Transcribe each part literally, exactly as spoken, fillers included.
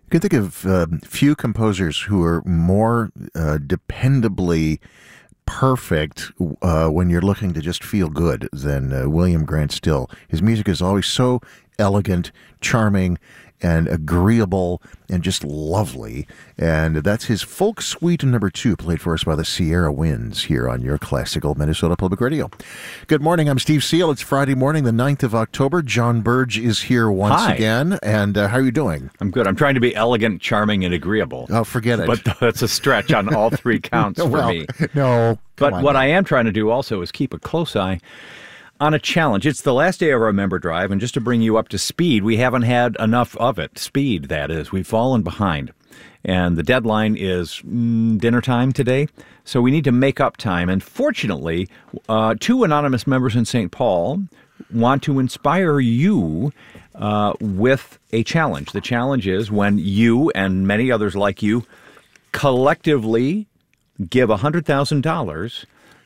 You can think of uh, few composers who are more uh, dependably perfect uh, when you're looking to just feel good than uh, William Grant Still. His music is always so elegant, charming, and agreeable, and just lovely. And that's his Folk Suite number two, played for us by the Sierra Winds here on your classical Minnesota Public Radio. Good morning, I'm Steve Seal. It's Friday morning, the ninth of October. John Burge is here once Hi. again. And uh, how are you doing? I'm good. I'm trying to be elegant, charming, and agreeable. Oh, forget it. But that's a stretch on all three counts for well, me. No. But on, what man. I am trying to do also is keep a close eye on a challenge. It's the last day of our member drive, and just to bring you up to speed, we haven't had enough of it. Speed, that is. We've fallen behind. And the deadline is mm, dinner time today, so we need to make up time. And fortunately, uh, two anonymous members in Saint Paul want to inspire you uh, with a challenge. The challenge is when you and many others like you collectively give one hundred thousand dollars,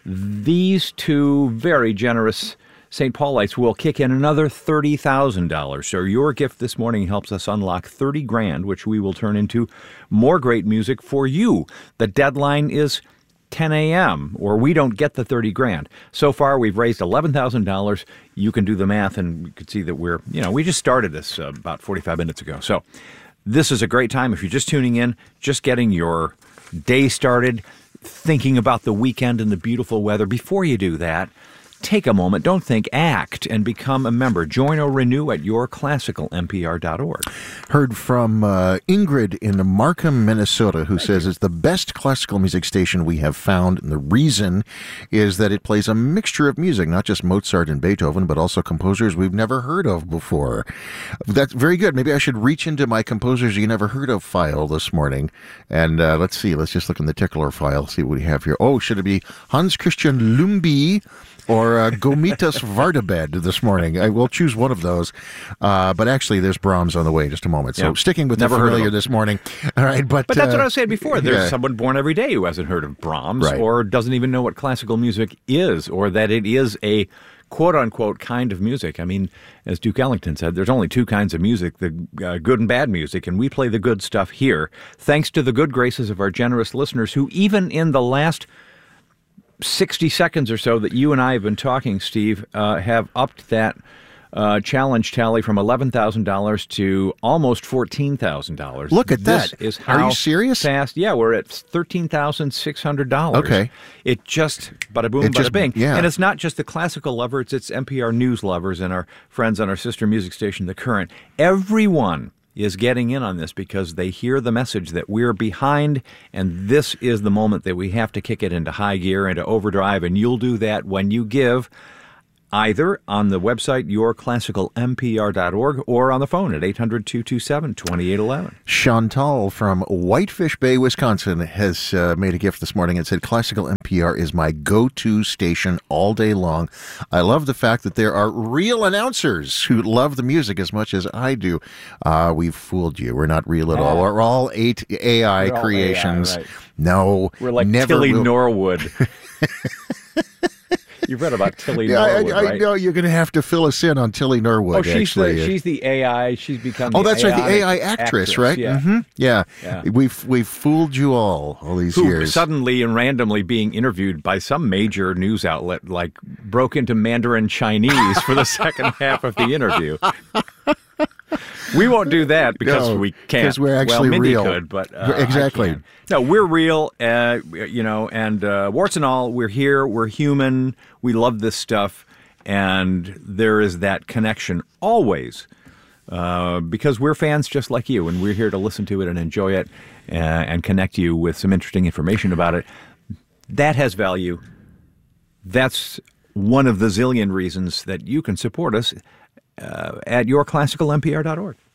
these two very generous Saint Paulites will kick in another thirty thousand dollars. So your gift this morning helps us unlock thirty grand, which we will turn into more great music for you. The deadline is ten a.m., or we don't get the thirty grand. So far, we've raised eleven thousand dollars. You can do the math, and you can see that we're, you know, we just started this uh, about forty-five minutes ago. So this is a great time. If you're just tuning in, just getting your day started, thinking about the weekend and the beautiful weather. Before you do that, take a moment, don't think, act, and become a member. Join or renew at your classical m p r dot org. Heard from uh, Ingrid in Markham, Minnesota, who Thank says you. it's the best classical music station we have found. And the reason is that it plays a mixture of music, not just Mozart and Beethoven, but also composers we've never heard of before. That's very good. Maybe I should reach into my composers you never heard of file this morning. And uh, let's see, let's just look in the tickler file, see what we have here. Oh, should it be Hans Christian Lumby or uh, Gomitas Vardabed this morning? I will choose one of those. Uh, but actually, there's Brahms on the way in just a moment. So Yep. sticking with Never the heard of familiar him. this morning. All right, but But that's uh, what I was saying before. There's yeah. someone born every day who hasn't heard of Brahms Right. or doesn't even know what classical music is, or that it is a quote-unquote kind of music. I mean, as Duke Ellington said, there's only two kinds of music, the uh, good and bad music, and we play the good stuff here, thanks to the good graces of our generous listeners who, even in the last sixty seconds or so that you and I have been talking, Steve, uh, have upped that uh, challenge tally from eleven thousand dollars to almost fourteen thousand dollars. Look at this that. Is Are you how serious? Fast. Yeah, we're at thirteen thousand six hundred dollars. Okay. It just, bada boom, It bada just- bing. yeah. And it's not just the classical lovers, it's N P R news lovers and our friends on our sister music station, The Current. Everyone is getting in on this because they hear the message that we're behind, and this is the moment that we have to kick it into high gear, into overdrive, and you'll do that when you give either on the website your classical m p r dot org or on the phone at eight hundred, two two seven, two eight one one. Chantal from Whitefish Bay, Wisconsin, has uh, made a gift this morning and said, Classical N P R is my go-to station all day long. I love the fact that there are real announcers who love the music as much as I do. Uh, we've fooled you. We're not real at all. We're all eight A I We're all creations. A I, right. No, We're like never Tilly will. Norwood. You've read about Tilly Yeah, I, Norwood, I right? know you're going to have to fill us in on Tilly Norwood. Oh, she's actually. the she's the A I. She's become. Oh, the that's right, the A I actress, actress, right? Yeah. hmm yeah. Yeah. We've we've fooled you all all these Who years. suddenly and randomly being interviewed by some major news outlet, like broke into Mandarin Chinese for the second half of the interview. We won't do that because No, we can't. 'cause we're actually well, Mindy real. could, but uh, Exactly. I can't. No, we're real. Uh, you know, and uh, warts and all, we're here. We're human. We love this stuff, and there is that connection always. Uh, because we're fans just like you, and we're here to listen to it and enjoy it uh, and connect you with some interesting information about it. That has value. That's one of the zillion reasons that you can support us uh, at your classical m p r dot org.